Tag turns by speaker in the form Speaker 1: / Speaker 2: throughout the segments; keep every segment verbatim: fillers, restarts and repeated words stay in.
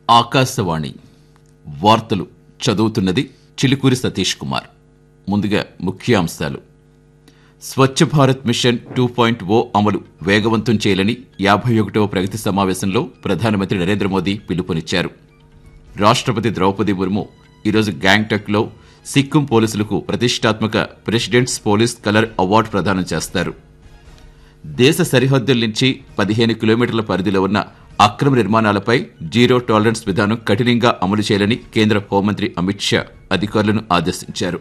Speaker 1: ఆకాశవాణి వార్తలు చదువుతున్నది చిలుకూరి సతీష్ కుమార్. ముందుగా ముఖ్యాంశాలు. Swachh Bharat machine two point ఓ అమలు వేగవంతం చేయాలని యాభై ఒకటవ ప్రగతి సమావేశంలో ప్రధానమంత్రి నరేంద్ర మోదీ పిలుపునిచ్చారు. రాష్ట్రపతి ద్రౌపది ముర్ము ఈరోజు గ్యాంగ్టక్లో సిక్కిం పోలీసులకు ప్రతిష్టాత్మక ప్రెసిడెంట్స్ పోలీస్ కలర్ అవార్డు ప్రదానం చేస్తారు. దేశ సరిహద్దుల నుంచి పదిహేను కిలోమీటర్ల పరిధిలో ఉన్న అక్రమ నిర్మాణాలపై జీరో టాలరెన్స్ విధానం కఠినంగా అమలు చేయాలని కేంద్ర హోంమంత్రి అమిత్ షా అధికారులను ఆదేశించారు.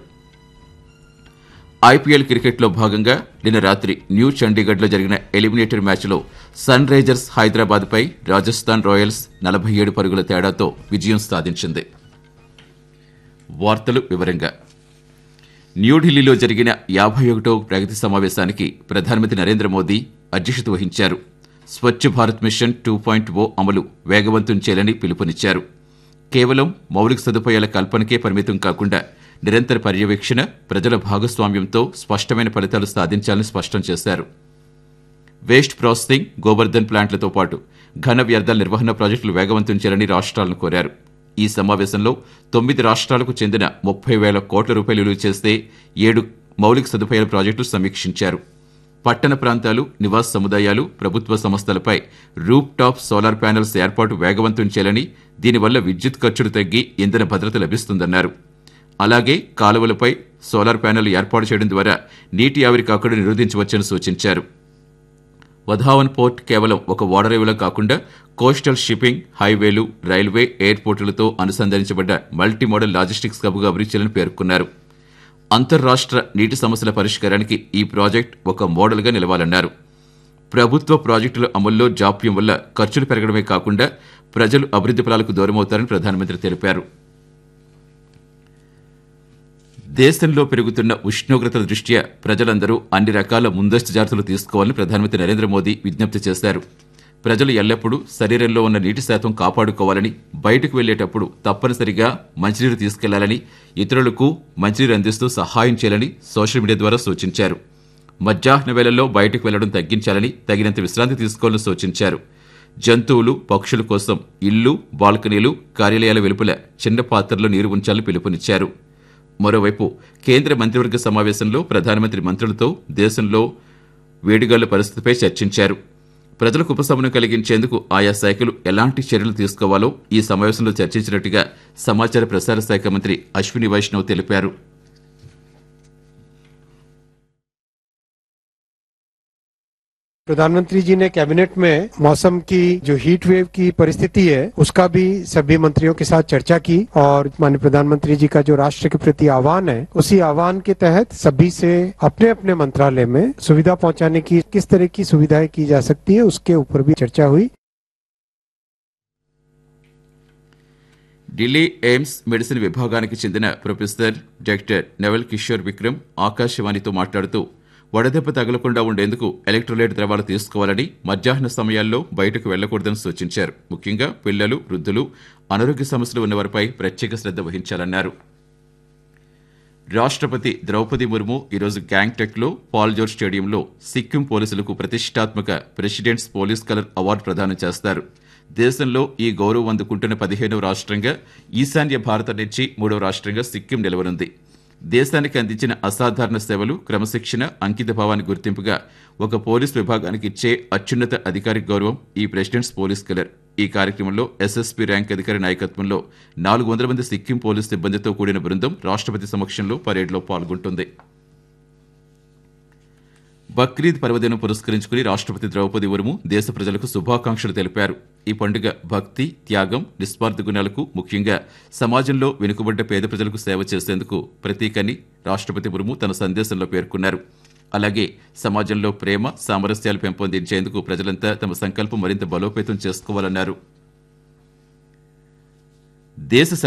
Speaker 1: ఐపీఎల్ క్రికెట్లో భాగంగా నిన్న రాత్రి న్యూ చండీగఢ్లో జరిగిన ఎలిమినేటర్ మ్యాచ్లో సన్ రైజర్స్ హైదరాబాద్పై రాజస్థాన్ రాయల్స్ నలభై ఏడు పరుగుల తేడాతో విజయం సాధించింది. వార్తలు వివరంగా. న్యూఢిల్లీలో జరిగిన యాభై ఒకటో ప్రగతి సమావేశానికి ప్రధానమంత్రి నరేంద్ర మోదీ అధ్యక్షత వహించారు. Swachh Bharat machine two point ఓ అమలు వేగవంతం చేయాలని పిలుపునిచ్చారు. కేవలం మౌలిక సదుపాయాల కల్పనకే పరిమితం కాకుండా నిరంతర పర్యవేక్షణ, ప్రజల భాగస్వామ్యంతో స్పష్టమైన ఫలితాలు సాధించాలని స్పష్టం చేశారు. వేస్ట్ ప్రాసెసింగ్, గోబర్ధన్ ప్లాంట్లతో పాటు ఘన వ్యర్థాల నిర్వహణ ప్రాజెక్టులు వేగవంతం చేయాలని రాష్ట్రాలను కోరారు. ఈ సమావేశంలో తొమ్మిది రాష్ట్రాలకు చెందిన ముప్పై వేల కోట్ల రూపాయలు విలువ చేస్తే ఏడు మౌలిక సదుపాయాల ప్రాజెక్టులు సమీక్షించారు. పట్టణ ప్రాంతాలు, నివాస సముదాయాలు, ప్రభుత్వ సంస్థలపై రూఫ్ టాప్ సోలార్ ప్యానెల్స్ ఏర్పాటు వేగవంతం చేయాలని, దీనివల్ల విద్యుత్ ఖర్చులు తగ్గి ఇంధన భద్రత లభిస్తుందన్నారు. అలాగే కాలువలపై సోలార్ ప్యానెల్ ఏర్పాటు చేయడం ద్వారా నీటి ఆవిరి కాకుండా నిరోధించవచ్చని సూచించారు. వధావన్ పోర్ట్ కేవలం ఒక ఓడరేవులో కాకుండా coastal shipping, హైవేలు, railway, ఎయిర్పోర్టులతో అనుసంధానించబడ్డ multi modal logistics హబ్గా అభివృద్ధి చేయాలని పేర్కొన్నారు. అంతర్రాష్ట్ర నీటి సమస్యల పరిష్కారానికి ఈ ప్రాజెక్టు ఒక మోడల్గా నిలవాలన్నారు. ప్రభుత్వ ప్రాజెక్టుల అమల్లో జాప్యం వల్ల ఖర్చులు పెరగడమే కాకుండా ప్రజలు అభివృద్ధి ఫలాలకు దూరమవుతారని ప్రధానమంత్రి తెలిపారు. దేశంలో పెరుగుతున్న ఉష్ణోగ్రతల దృష్ట్యా ప్రజలందరూ అన్ని రకాల ముందస్తు జాగ్రత్తలు తీసుకోవాలని ప్రధానమంత్రి నరేంద్ర మోదీ విజ్ఞప్తి చేశారు. ప్రజలు ఎల్లప్పుడూ శరీరంలో ఉన్న నీటి శాతం కాపాడుకోవాలని, బయటకు వెళ్లేటప్పుడు తప్పనిసరిగా మంచినీరు తీసుకెళ్లాలని, ఇతరులకు మంచినీరు అందిస్తూ సహాయం చేయాలని సోషల్ మీడియా ద్వారా సూచించారు. మధ్యాహ్న వేళల్లో బయటకు వెళ్లడం తగ్గించాలని, తగినంత విశ్రాంతి తీసుకోవాలని సూచించారు. జంతువులు, పక్షుల కోసం ఇళ్లు, బాల్కనీలు, కార్యాలయాల వెలుపల చిన్న పాత్రల్లో నీరు ఉంచాలని పిలుపునిచ్చారు. మరోవైపు కేంద్ర మంత్రివర్గ సమావేశంలో ప్రధానమంత్రి మంత్రులతో దేశంలో వేడిగాళ్ల పరిస్థితిపై చర్చించారు. ప్రజలకు ఉపశమనం కలిగించేందుకు ఆయా శాఖలు ఎలాంటి చర్యలు తీసుకోవాలో ఈ సమావేశంలో చర్చించినట్టుగా సమాచార ప్రసార శాఖ మంత్రి అశ్విని వైష్ణవ్ తెలిపారు.
Speaker 2: प्रधानमंत्री जी ने कैबिनेट में मौसम की जो हीट वेव की परिस्थिति है उसका भी सभी मंत्रियों के साथ चर्चा की और माननीय प्रधानमंत्री जी का जो राष्ट्र के प्रति आह्वान है उसी आह्वान के तहत सभी से अपने अपने मंत्रालय में सुविधा पहुंचाने की किस तरह की सुविधाएं की जा सकती है उसके ऊपर भी चर्चा हुई.
Speaker 1: ఢిల్లీ ఎయిమ్స్ మెడిసిన్ విభాగానికి చెందిన ప్రొఫెసర్ డాక్టర్ నెవల్ కిషోర్ విక్రమ్ ఆకాశవాణితో మాట్లాడుతూ వడదెబ్బ తగలకుండా ఉండేందుకు ఎలక్ట్రోలైట్ ద్రవాలు తీసుకోవాలని, మధ్యాహ్న సమయాల్లో బయటకు వెళ్లకూడదని సూచించారు. ముఖ్యంగా పిల్లలు, వృద్ధులు, అనారోగ్య సమస్యలు ఉన్నవారిపై ప్రత్యేక శ్రద్ధ వహించాలన్నారు. రాష్ట్రపతి ద్రౌపది ముర్ము ఈరోజు గ్యాంగ్టక్లో పాల్జోర్ స్టేడియంలో సిక్కిం పోలీసులకు ప్రతిష్టాత్మక ప్రెసిడెంట్స్ పోలీస్ కలర్ అవార్డు ప్రదానం చేస్తారు. దేశంలో ఈ గౌరవం అందుకుంటున్న పదిహేనవ రాష్ట్రంగా, ఈశాన్య భారత నుంచి మూడవ రాష్ట్రంగా సిక్కిం నిలవనుంది. దేశానికి అందించిన అసాధారణ సేవలు, క్రమశిక్షణ, అంకిత భావాన్ని గుర్తింపుగా ఒక పోలీస్ విభాగానికి ఇచ్చే అత్యున్నత అధికారిక గౌరవం ఈ ప్రెసిడెంట్స్ పోలీస్ కలర్. ఈ కార్యక్రమంలో ఎస్ఎస్పీ ర్యాంక్ అధికారి నాయకత్వంలో నాలుగు వందల మంది సిక్కిం పోలీస్ సిబ్బందితో కూడిన బృందం రాష్ట్రపతి సమక్షంలో పరేడ్లో పాల్గొంటుంది. బక్రీద్ పర్వదినం పురస్కరించుకుని రాష్ట్రపతి ద్రౌపది ముర్ము దేశ ప్రజలకు శుభాకాంక్షలు తెలిపారు. ఈ పండుగ భక్తి, త్యాగం, నిస్వార్థ గుణాలకు, ముఖ్యంగా సమాజంలో వెనుకబడ్డ పేద ప్రజలకు సేవ చేసేందుకు ప్రతీకని రాష్ట్రపతి ముర్ము తన సందేశంలో పేర్కొన్నారు. అలాగే సమాజంలో ప్రేమ, సామరస్యాలు పెంపొందించేందుకు ప్రజలంతా తమ సంకల్పం మరింత బలోపేతం చేసుకోవాలన్నారు. దేశ